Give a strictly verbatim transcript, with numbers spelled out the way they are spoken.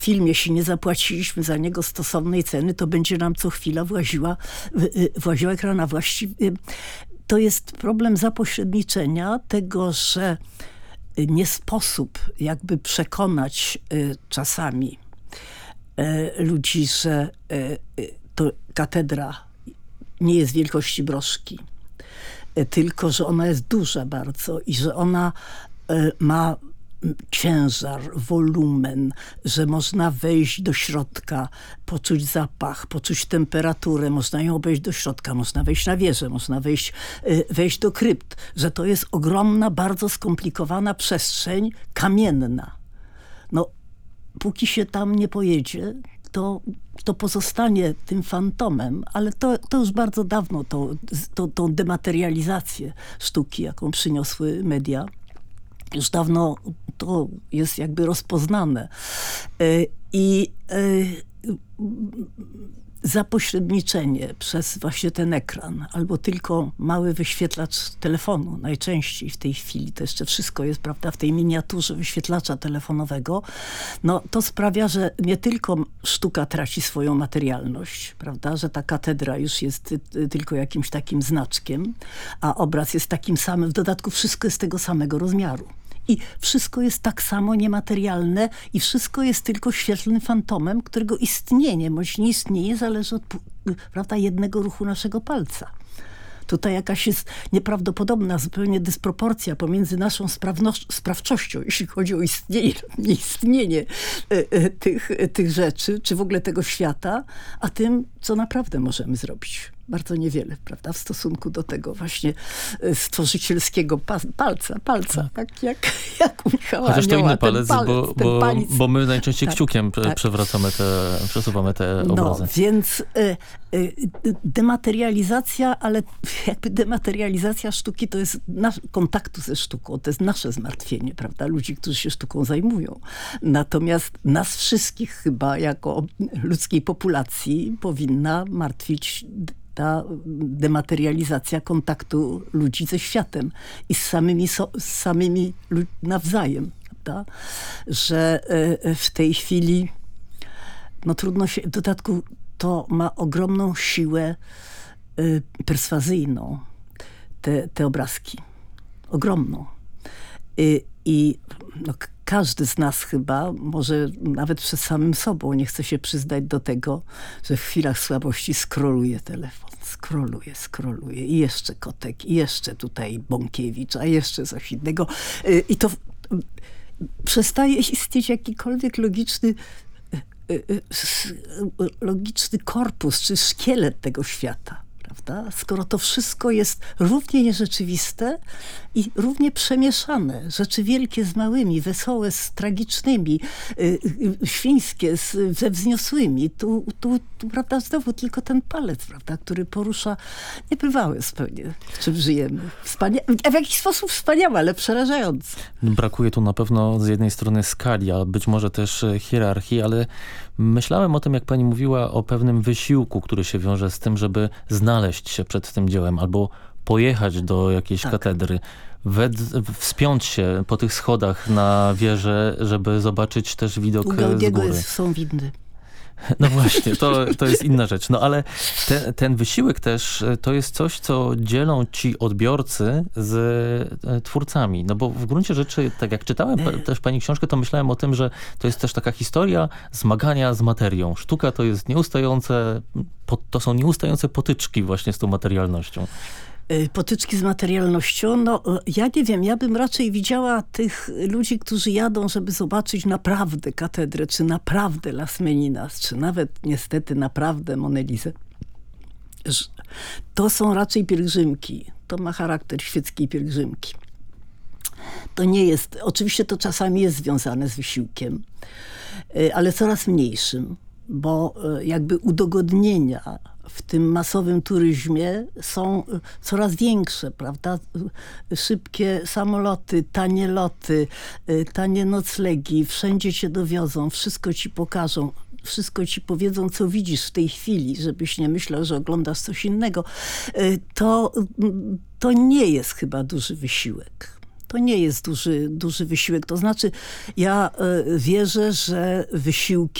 film, jeśli nie zapłaciliśmy za niego stosownej ceny, to będzie nam co chwila właziła, właziła ekrana. Właściwie to jest problem zapośredniczenia tego, że nie sposób jakby przekonać czasami ludzi, że to katedra nie jest wielkości broszki, tylko że ona jest duża bardzo i że ona ma ciężar, wolumen, że można wejść do środka, poczuć zapach, poczuć temperaturę, można ją wejść do środka, można wejść na wieżę, można wejść, wejść do krypt, że to jest ogromna, bardzo skomplikowana przestrzeń kamienna. No, póki się tam nie pojedzie, to, to pozostanie tym fantomem, ale to, to już bardzo dawno to, to, tą dematerializację sztuki, jaką przyniosły media, już dawno to jest jakby rozpoznane. I zapośredniczenie przez właśnie ten ekran, albo tylko mały wyświetlacz telefonu, najczęściej w tej chwili, to jeszcze wszystko jest, prawda, w tej miniaturze wyświetlacza telefonowego, no to sprawia, że nie tylko sztuka traci swoją materialność, prawda, że ta katedra już jest tylko jakimś takim znaczkiem, a obraz jest takim samym, w dodatku wszystko jest tego samego rozmiaru. I wszystko jest tak samo niematerialne i wszystko jest tylko świetlnym fantomem, którego istnienie bądź nieistnienie zależy od, prawda, jednego ruchu naszego palca. Tutaj jakaś jest nieprawdopodobna zupełnie dysproporcja pomiędzy naszą sprawczością, jeśli chodzi o istnienie, nieistnienie tych, tych rzeczy, czy w ogóle tego świata, a tym, co naprawdę możemy zrobić. Bardzo niewiele, prawda, w stosunku do tego właśnie stworzycielskiego palca, palca, tak jak, jak u Michała Chociaż to inny palec, palec bo, bo, bo my najczęściej tak, kciukiem tak. przewracamy te, przesuwamy te obrazy. No, więc y, y, dematerializacja, ale jakby dematerializacja sztuki to jest nasz, kontaktu ze sztuką, to jest nasze zmartwienie, prawda, ludzi, którzy się sztuką zajmują. Natomiast nas wszystkich chyba jako ludzkiej populacji powinna martwić ta dematerializacja kontaktu ludzi ze światem i z samymi, so, z samymi nawzajem, prawda? Że w tej chwili no trudno się, w dodatku to ma ogromną siłę perswazyjną, te, te obrazki. Ogromną. I, i no, każdy z nas chyba, może nawet przed samym sobą, nie chce się przyznać do tego, że w chwilach słabości skroluje telefon. Skroluje, skroluje. I jeszcze Kotek, i jeszcze tutaj Bąkiewicz, a jeszcze coś innego. I to przestaje istnieć jakikolwiek logiczny logiczny korpus, czy szkielet tego świata. Prawda? Skoro to wszystko jest równie nierzeczywiste i równie przemieszane. Rzeczy wielkie z małymi, wesołe z tragicznymi, yy, yy, świńskie z, ze wzniosłymi. Tu, tu, tu, prawda, znowu tylko ten palec, prawda, który porusza niebywałe zupełnie, w czym żyjemy. Wspania- a w jakiś sposób wspaniałe, ale przerażające. Brakuje tu na pewno z jednej strony skali, a być może też hierarchii, ale myślałem o tym, jak pani mówiła o pewnym wysiłku, który się wiąże z tym, żeby znaleźć się przed tym dziełem albo pojechać do jakiejś tak. katedry, wed- wspiąć się po tych schodach na wieżę, żeby zobaczyć też widok U z Gaudiego góry. Jest, są windy. No właśnie, to, to jest inna rzecz. No ale te, ten wysiłek też to jest coś, co dzielą ci odbiorcy z e, twórcami. No bo w gruncie rzeczy, tak jak czytałem pa, też pani książkę, to myślałem o tym, że to jest też taka historia zmagania z materią. Sztuka to jest nieustające, to są nieustające potyczki właśnie z tą materialnością. Potyczki z materialnością, no ja nie wiem, ja bym raczej widziała tych ludzi, którzy jadą, żeby zobaczyć naprawdę katedrę, czy naprawdę Las Meninas, czy nawet niestety naprawdę Monelizę. To są raczej pielgrzymki. To ma charakter świeckiej pielgrzymki. To nie jest, oczywiście to czasami jest związane z wysiłkiem, ale coraz mniejszym, bo jakby udogodnienia w tym masowym turyzmie są coraz większe, prawda? Szybkie samoloty, tanie loty, tanie noclegi, wszędzie cię dowiozą, wszystko ci pokażą, wszystko ci powiedzą, co widzisz w tej chwili, żebyś nie myślał, że oglądasz coś innego. To, to nie jest chyba duży wysiłek. to nie jest duży, duży wysiłek. To znaczy, ja y, wierzę, że wysiłki